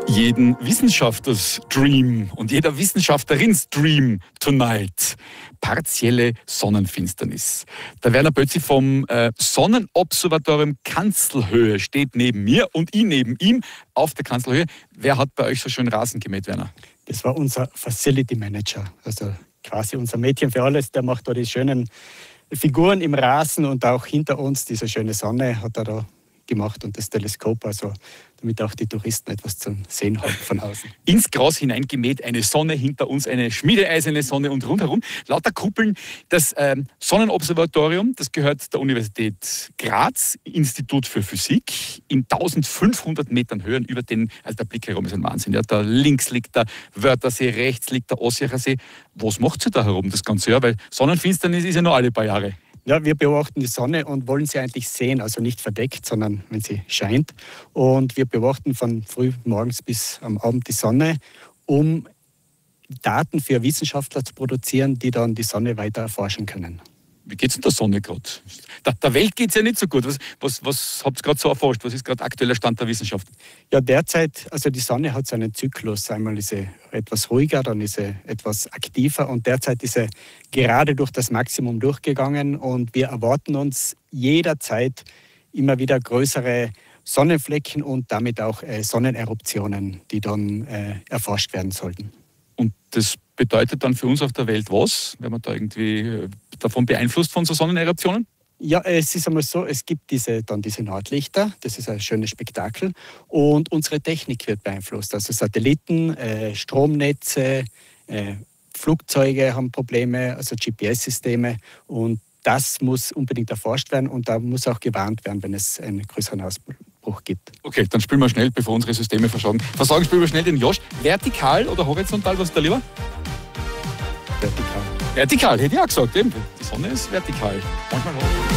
jeden Wissenschaftlers Dream und jeder Wissenschaftlerins Dream tonight. Partielle Sonnenfinsternis. Der Werner Bötzi vom Sonnenobservatorium Kanzelhöhe steht neben mir und ich neben ihm auf der Kanzelhöhe. Wer hat bei euch so schön Rasen gemäht, Werner? Das war unser Facility Manager, also quasi unser Mädchen für alles. Der macht da die schönen Figuren im Rasen und auch hinter uns diese schöne Sonne hat er da gemacht und das Teleskop, also damit auch die Touristen etwas zum Sehen haben von außen. Ins Gras hineingemäht, eine Sonne hinter uns, eine schmiedeeiserne Sonne und rundherum lauter Kuppeln. Das Sonnenobservatorium, das gehört der Universität Graz, Institut für Physik, in 1500 Metern Höhe über den, also der Blick herum ist ein Wahnsinn. Ja, da links liegt der Wörthersee, rechts liegt der Ossiacher See. Was macht sie da herum das ganze Jahr? Weil Sonnenfinsternis ist ja nur alle paar Jahre. Ja, wir beobachten die Sonne und wollen sie eigentlich sehen, also nicht verdeckt, sondern wenn sie scheint. Und wir beobachten von früh morgens bis am Abend die Sonne, um Daten für Wissenschaftler zu produzieren, die dann die Sonne weiter erforschen können. Wie geht es denn der Sonne gerade? Der Welt geht es ja nicht so gut. Was habt ihr gerade so erforscht? Was ist gerade aktueller Stand der Wissenschaft? Ja, derzeit, also die Sonne hat so einen Zyklus. Einmal ist sie etwas ruhiger, dann ist sie etwas aktiver und derzeit ist sie gerade durch das Maximum durchgegangen und wir erwarten uns jederzeit immer wieder größere Sonnenflecken und damit auch Sonneneruptionen, die dann erforscht werden sollten. Und das bedeutet dann für uns auf der Welt was, wenn man da irgendwie davon beeinflusst von so Sonneneruptionen? Ja, es ist einmal so, es gibt diese Nordlichter, das ist ein schönes Spektakel und unsere Technik wird beeinflusst. Also Satelliten, Stromnetze, Flugzeuge haben Probleme, also GPS-Systeme und das muss unbedingt erforscht werden und da muss auch gewarnt werden, wenn es einen größeren Ausbruch gibt. Okay, dann spielen wir schnell, bevor unsere Systeme versagen. Spielen wir schnell den Josh. Vertikal oder horizontal, was ist da lieber? Vertikal. Vertikal, hätte ich auch gesagt. Eben. Die Sonne ist vertikal. Manchmal hoch.